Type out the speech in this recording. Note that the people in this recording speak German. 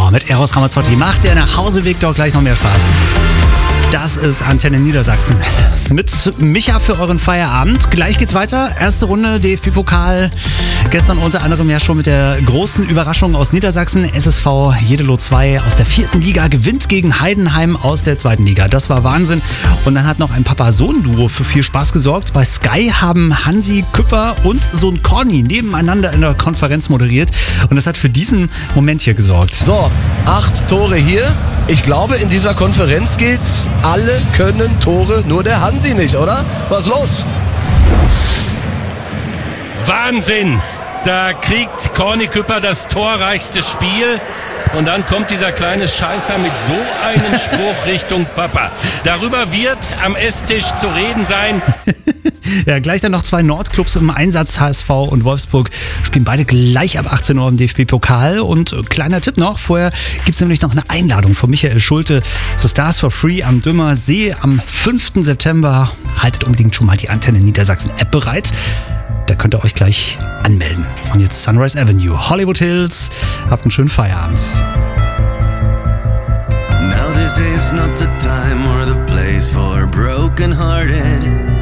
mit Eros Ramazzotti. Macht der Nachhauseweg doch gleich noch mehr Spaß. Das ist Antenne Niedersachsen. Mit Micha für euren Feierabend. Gleich geht's weiter. Erste Runde DFB-Pokal. Gestern unter anderem ja schon mit der großen Überraschung aus Niedersachsen. SSV Jedelo 2 aus der 4. Liga gewinnt gegen Heidenheim aus der 2. Liga. Das war Wahnsinn. Und dann hat noch ein Papa-Sohn-Duo für viel Spaß gesorgt. Bei Sky haben Hansi Küpper und Sohn Conny nebeneinander in der Konferenz moderiert. Und das hat für diesen Moment hier gesorgt. So, 8 Tore hier. Ich glaube, in dieser Konferenz gilt's, alle können Tore, nur der Hansi nicht, oder? Was ist los? Wahnsinn! Da kriegt Corny Küpper das torreichste Spiel und dann kommt dieser kleine Scheißer mit so einem Spruch Richtung Papa. Darüber wird am Esstisch zu reden sein. Ja, gleich dann noch 2 Nordclubs im Einsatz. HSV und Wolfsburg spielen beide gleich ab 18 Uhr im DFB-Pokal. Und kleiner Tipp noch, vorher gibt es nämlich noch eine Einladung von Michael Schulte zu Stars for Free am Dümmer See am 5. September. Haltet unbedingt schon mal die Antenne Niedersachsen-App bereit. Da könnt ihr euch gleich anmelden. Und jetzt Sunrise Avenue, Hollywood Hills. Habt einen schönen Feierabend. Now this is not the time or the place for broken-hearted.